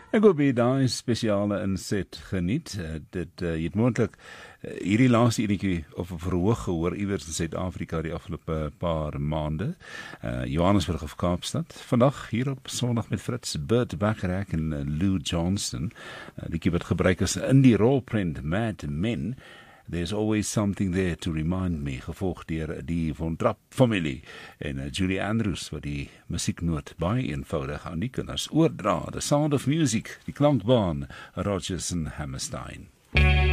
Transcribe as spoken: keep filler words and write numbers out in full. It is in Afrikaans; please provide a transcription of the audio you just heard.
Ek hoop jy daai spesiale inset geniet. Uh, dit uh, jy het moontlik uh, hierdie laaste enetjie op 'n verhoog gehoor iewers in Suid-Afrika die afgelope paar maande. Uh, Johannesburg of Kaapstad. Vandag hier op Sondag met Fritz, Bert Bacharach en uh, Lou Johnston. Uh, die wat gebruik is in die rolprent Mad Men. There's always something there to remind me, gevolg deur die Von Trapp familie en uh, Julie Andrews wat die musieknoot baie eenvoudig aan die kinders oordra. The Sound of Music, die klankbaan, Rodgers en Hammerstein.